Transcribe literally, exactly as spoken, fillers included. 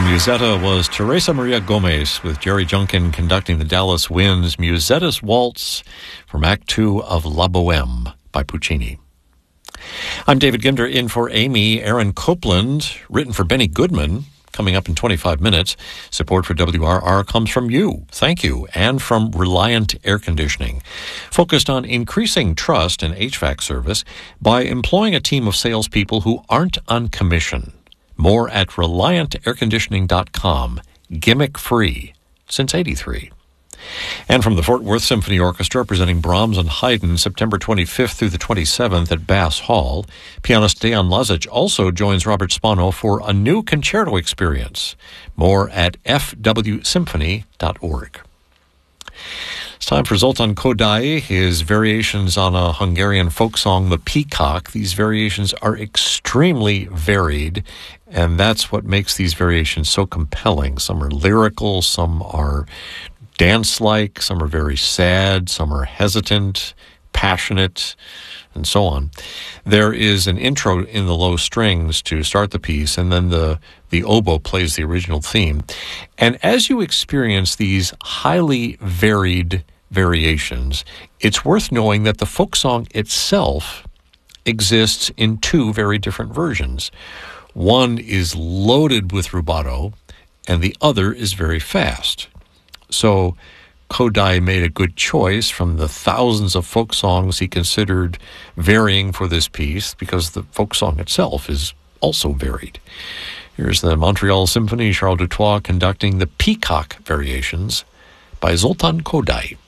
Musetta was Teresa Maria Gomez with Jerry Junkin conducting the Dallas Winds Musetta's Waltz from Act Two of La Boheme by Puccini. I'm David Ginder in for Amy. Aaron Copeland, written for Benny Goodman, coming up in twenty-five minutes. Support for W R R comes from you, thank you, and from Reliant Air Conditioning, focused on increasing trust in H V A C service by employing a team of salespeople who aren't on commission. More at reliant air conditioning dot com. Gimmick free since eighty-three. And from the Fort Worth Symphony Orchestra, presenting Brahms and Haydn September twenty-fifth through the twenty-seventh at Bass Hall, pianist Dejan Lazic also joins Robert Spano for a new concerto experience. More at f w symphony dot org. It's time for Zoltan Kodály, his variations on a Hungarian folk song, The Peacock. These variations are extremely varied, and that's what makes these variations so compelling. Some are lyrical, some are dance-like, some are very sad, some are hesitant, passionate, and so on. There is an intro in the low strings to start the piece, and then the, the oboe plays the original theme. And as you experience these highly varied variations, it's worth knowing that the folk song itself exists in two very different versions. One is loaded with rubato, and the other is very fast. So Kodály made a good choice from the thousands of folk songs he considered varying for this piece, because the folk song itself is also varied. Here's the Montreal Symphony, Charles Dutoit conducting the Peacock Variations by Zoltan Kodály.